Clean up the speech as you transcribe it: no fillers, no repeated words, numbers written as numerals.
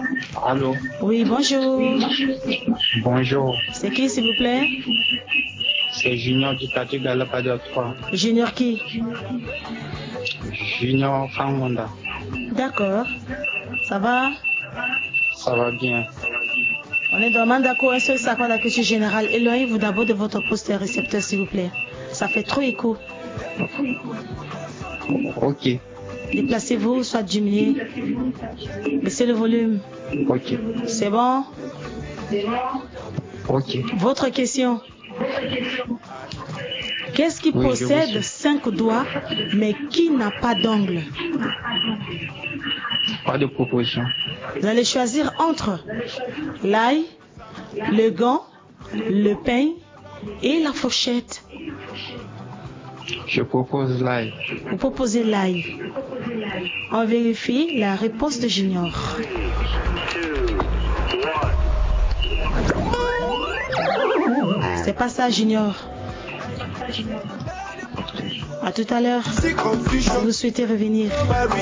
Allô? Oui, bonjour. Bonjour. C'est qui, s'il vous plaît? C'est Junior du quartier Galapagos 3. Junior qui? Junior Fangonda. D'accord. Ça va? Ça va bien. On est dans Mandako, un seul sacre d'accueil général. Éloignez-vous d'abord de votre poste récepteur, s'il vous plaît. Ça fait trop écho. Ok. Déplacez-vous, soit diminuez. Baissez le volume. Ok. C'est bon? Ok. Votre question. Qu'est-ce qui Oui, je possède vous suis. 5 doigts, mais qui n'a pas d'ongles? Pas de proposition. Vous allez choisir entre l'ail, le gant, le peigne et la fourchette. Je propose l'ail. Vous proposez l'ail. On vérifie la réponse de Junior. C'est pas ça, Junior. À tout à l'heure. Si vous souhaitez revenir.